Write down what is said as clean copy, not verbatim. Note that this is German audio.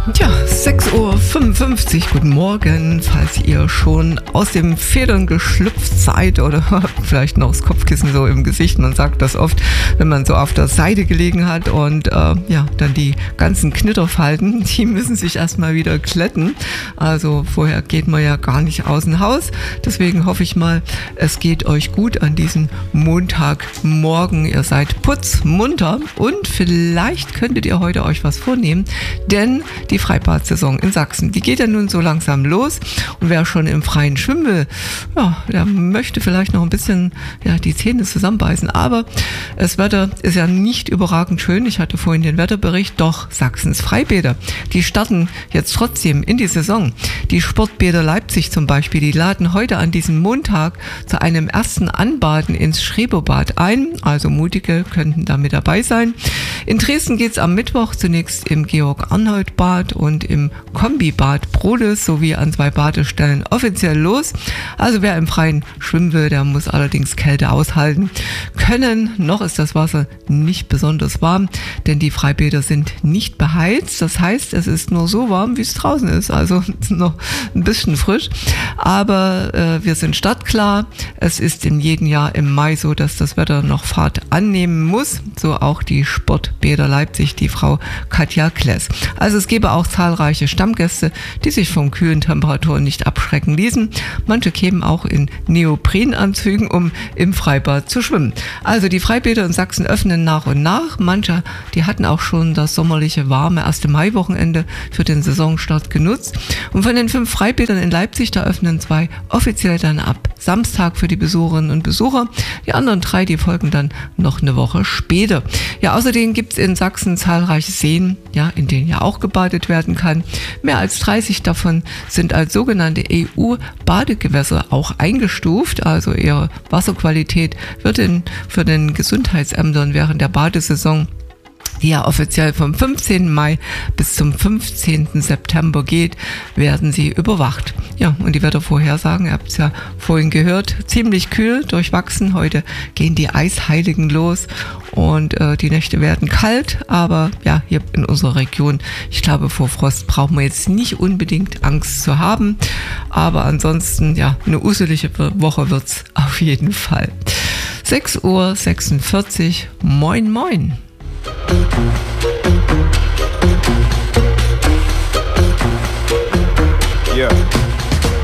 Tja, 6:55 Uhr, guten Morgen, falls ihr schon aus den Federn geschlüpft seid oder vielleicht noch das Kopfkissen so im Gesicht. Man sagt das oft, wenn man so auf der Seite gelegen hat und dann die ganzen Knitterfalten, die müssen sich erstmal wieder glätten. Also vorher geht man ja gar nicht aus dem Haus. Deswegen hoffe ich mal, es geht euch gut an diesem Montagmorgen. Ihr seid putzmunter und vielleicht könntet ihr heute euch was vornehmen, denn die Freibad-Saison in Sachsen, die geht ja nun so langsam los und wer schon im Freien schwimmen will, ja, der möchte vielleicht noch ein bisschen die Zähne zusammenbeißen, aber das Wetter ist ja nicht überragend schön. Ich hatte vorhin den Wetterbericht, doch Sachsens Freibäder, die starten jetzt trotzdem in die Saison. Die Sportbäder Leipzig zum Beispiel, die laden heute an diesem Montag zu einem ersten Anbaden ins Schrebobad ein, also Mutige könnten da mit dabei sein. In Dresden geht es am Mittwoch zunächst im Georg-Arnold-Bad und im Kombibad Brodes sowie an 2 Badestellen offiziell los. Also wer im Freien schwimmen will, der muss allerdings Kälte aushalten können. Noch ist das Wasser nicht besonders warm, denn die Freibäder sind nicht beheizt. Das heißt, es ist nur so warm, wie es draußen ist, also noch ein bisschen frisch. Aber wir sind startklar. Es ist in jedem Jahr im Mai so, dass das Wetter noch Fahrt annehmen muss. So auch die Sportbäder Leipzig, die Frau Katja Kless. Also es gäbe auch zahlreiche Stammgäste, die sich von kühlen Temperaturen nicht abschrecken ließen. Manche kämen auch in Neoprenanzügen, um im Freibad zu schwimmen. Also die Freibäder in Sachsen öffnen nach und nach. Manche, die hatten auch schon das sommerliche, warme 1. Mai-Wochenende für den Saisonstart genutzt. Und von den 5 Freibädern in Leipzig, da öffnen 2 offiziell dann ab Samstag für die Besucherinnen und Besucher. Die anderen 3, die folgen dann noch eine Woche später. Ja, außerdem gibt es in Sachsen zahlreiche Seen, in denen ja auch gebadet werden kann. Mehr als 30 davon sind als sogenannte EU-Badegewässer auch eingestuft. Also ihre Wasserqualität wird für den Gesundheitsämtern während der Badesaison, die ja offiziell vom 15. Mai bis zum 15. September geht, werden sie überwacht. Ja, und die Wettervorhersagen, ihr habt es ja vorhin gehört, ziemlich kühl, durchwachsen. Heute gehen die Eisheiligen los und die Nächte werden kalt, aber ja, hier in unserer Region, ich glaube, vor Frost brauchen wir jetzt nicht unbedingt Angst zu haben, aber ansonsten, eine uselige Woche wird's auf jeden Fall. 6:46 Uhr, moin moin. Yeah.